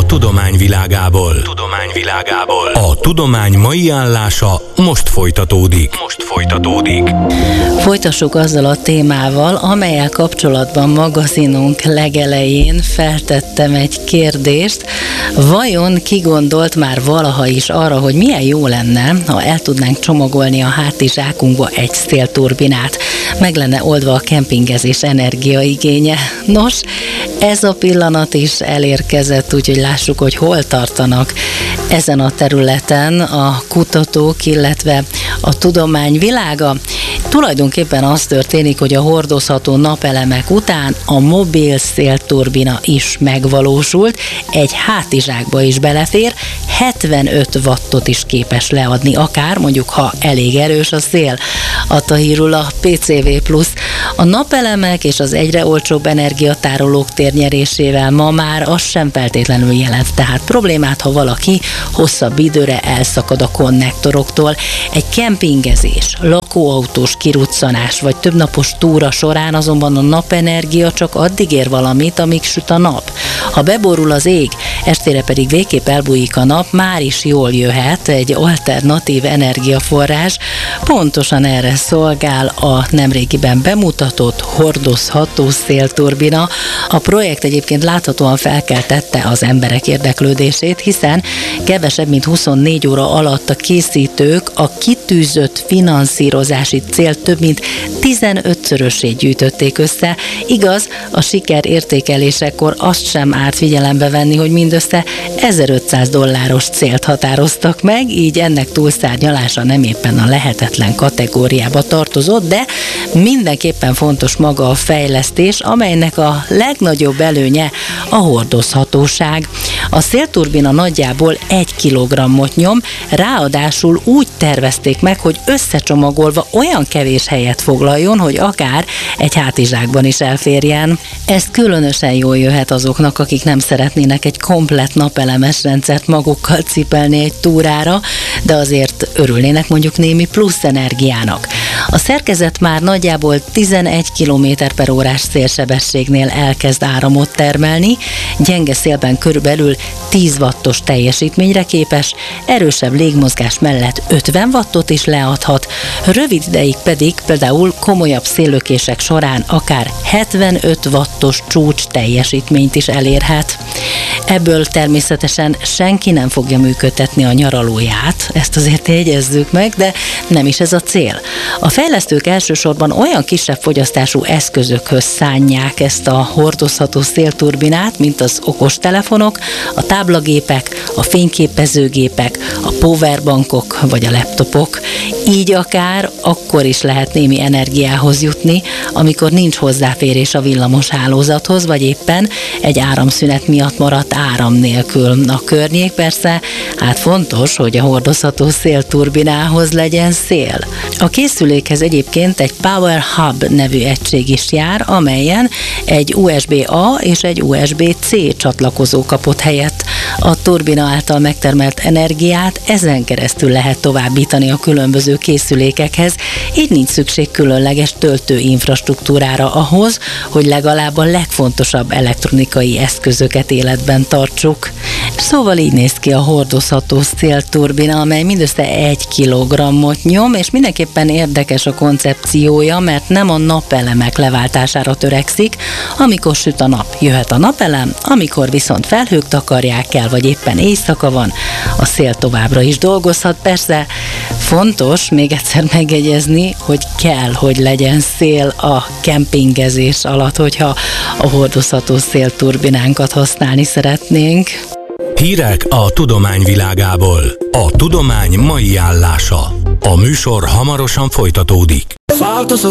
tudomány világából. A tudomány mai állása most folytatódik. Folytassuk azzal a témával, amellyel kapcsolatban magazinunk legelején feltettem egy kérdést. Vajon ki gondolt már valaha is arra, hogy milyen jó lenne, ha el tudnánk csomagolni a hátizsákunkba egy szélturbinát? Meg lenne oldva a kempingezés energiaigénye. Nos, ez a pillanat is elérkezett, úgyhogy lássuk, hogy hol tartanak ezen a területen a kutatók, illetve a tudomány világa. Tulajdonképpen az történik, hogy a hordozható napelemek után a mobil szélturbina is megvalósult, egy hátizsákba is belefér, 75 wattot is képes leadni, akár mondjuk, ha elég erős a szél. Adta hírül a PCV+. A napelemek és az egyre olcsóbb energiatárolók térnyerésével ma már az sem feltétlenül jelent tehát problémát, ha valaki hosszabb időre elszakad a konnektoroktól. Egy kempingezés, lakóautós kiruccanás vagy többnapos túra során azonban a napenergia csak addig ér valamit, amíg süt a nap. Ha beborul az ég, estére pedig végképp elbújik a nap, már is jól jöhet egy alternatív energiaforrás. Pontosan erre szolgál a nemrégiben bemutatott hordozható szélturbina. A projekt egyébként láthatóan felkeltette az emberek érdeklődését, hiszen kevesebb mint 24 óra alatt a készítők a kitűzött finanszírozási cél több mint 15-szörösét gyűjtötték össze. Igaz, a siker értékelésekor azt sem árt figyelembe venni, hogy mindössze $1500 célt határoztak meg, így ennek túlszárnyalása nem éppen a lehetetlen kategóriába tartozott, de mindenképpen fontos maga a fejlesztés, amelynek a legnagyobb előnye a hordozhatóság. A szélturbina nagyjából 1 kilogrammot nyom, ráadásul úgy tervezték meg, hogy összecsomagolva olyan kevés helyet foglaljon, hogy akár egy hátizsákban is elférjen. Ez különösen jól jöhet azoknak, akik nem szeretnének egy komplett napelemes rendszert magukkal cipelni egy túrára, de azért örülnének mondjuk némi plusz energiának. A szerkezet már nagyjából 11 km/órás szélsebességnél elkezd áramot termelni, gyenge szélben körülbelül 10 wattos teljesítményre képes, erősebb légmozgás mellett 50 wattot is leadhat, rövid ideig pedig például komolyabb széllökések során akár 75 wattos csúcs teljesítményt is elérhet. Ebből természetesen senki nem fogja működtetni a nyaralóját, ezt azért jegyezzük meg, de nem is ez a cél. A fejlesztők elsősorban olyan kisebb fogyasztású eszközökhöz szánják ezt a hordozható szélturbinát, mint az okostelefonok, a táblagépek, a fényképezőgépek, a powerbankok vagy a laptopok. Így akár akkor is lehet némi energiához jutni, amikor nincs hozzáférés a villamos hálózathoz, vagy éppen egy áramszünet miatt maradt áram nélkül a környék. Persze, hát fontos, hogy a hordozható szélturbinához legyen szél. A készülékhez egyébként egy Power Hub nevű egység is jár, amelyen egy USB-A és egy USB-C csatlakozó kapott helyett. A turbina által megtermelt energiát ezen keresztül lehet továbbítani a különböző készülékekhez, így nincs szükség különleges töltő infrastruktúrára ahhoz, hogy legalább a legfontosabb elektronikai eszközöket életben tartsuk. Szóval így néz ki a hordozható szélturbina, amely mindössze 1 kilogrammot nyom, és mindenképpen érdekes a koncepciója, mert nem a napelemek leváltására törekszik. Amikor süt a nap, jöhet a napelem, amikor viszont felhők takarják el, vagy éppen éjszaka van, a szél továbbra is dolgozhat. Persze fontos még egyszer megjegyezni, hogy kell, hogy legyen szél a kempingezés alatt, hogyha a hordozható szélturbinánkat használni szeretnénk. Hírek a tudomány világából. A tudomány mai állása. A műsor hamarosan folytatódik.